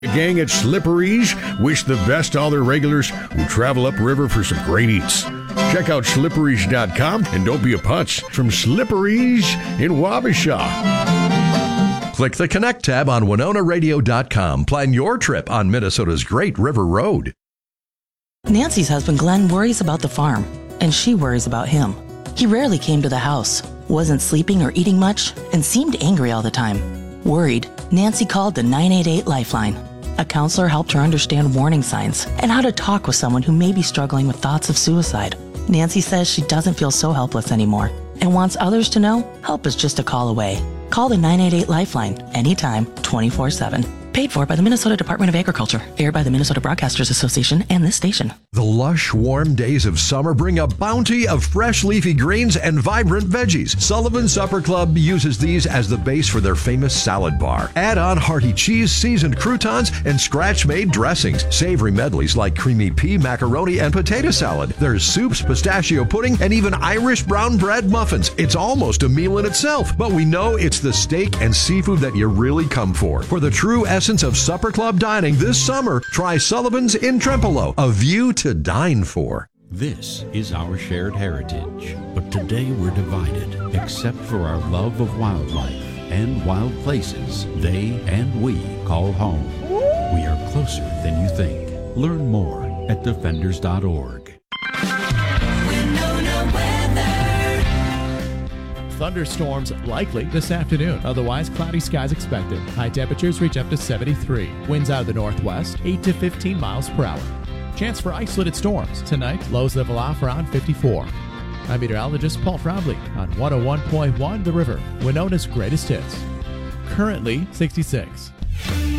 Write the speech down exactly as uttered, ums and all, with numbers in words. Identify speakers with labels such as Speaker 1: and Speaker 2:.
Speaker 1: The gang at Slippery's wish the best to all their regulars who travel upriver for some great eats. Check out slipperies dot com and don't be a putz from Slippery's in Wabasha.
Speaker 2: Click the Connect tab on Winona Radio dot com. Plan your trip on Minnesota's Great River Road.
Speaker 3: Nancy's husband Glenn worries about the farm, and she worries about him. He rarely came to the house, wasn't sleeping or eating much, and seemed angry all the time. Worried, Nancy called the nine eight eight Lifeline. A counselor helped her understand warning signs and how to talk with someone who may be struggling with thoughts of suicide. Nancy says she doesn't feel so helpless anymore and wants others to know help is just a call away. Call the nine eight eight Lifeline anytime, twenty-four seven. Paid for by the Minnesota Department of Agriculture. Aired by the Minnesota Broadcasters Association and this station.
Speaker 2: The lush, warm days of summer bring a bounty of fresh leafy greens and vibrant veggies. Sullivan Supper Club uses these as the base for their famous salad bar. Add on hearty cheese, seasoned croutons, and scratch-made dressings. Savory medleys like creamy pea, macaroni, and potato salad. There's soups, pistachio pudding, and even Irish brown bread muffins. It's almost a meal in itself, but we know it's the steak and seafood that you really come for. For the true essence of Supper Club dining this summer, try Sullivan's in Trempealeau, a view to dine for.
Speaker 4: This is our shared heritage, but today we're divided, except for our love of wildlife and wild places they and we call home. We are closer than you think. Learn more at defenders dot org.
Speaker 5: Thunderstorms likely this afternoon. Otherwise, cloudy skies expected. High temperatures reach up to seventy-three. Winds out of the northwest, eight to fifteen miles per hour. Chance for isolated storms. Tonight, lows level off around fifty-four. I'm meteorologist Paul Frobley on one oh one point one The River, Winona's greatest hits. Currently, sixty-six.